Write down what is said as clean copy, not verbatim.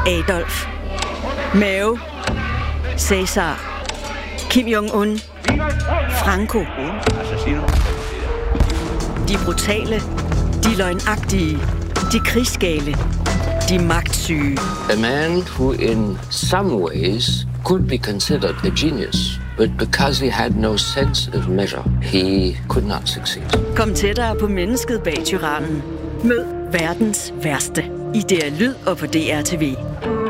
Adolf, Mao, Cæsar, Kim Jong-un, Franco. De brutale, de løgnagtige, de krigsgale, de magtsyge. A man who in some ways could be considered a genius, but because he had no sense of measure, he could not succeed. Kom tættere på mennesket bag tyrannen. Mød verdens værste i DR Lyd og på DR TV.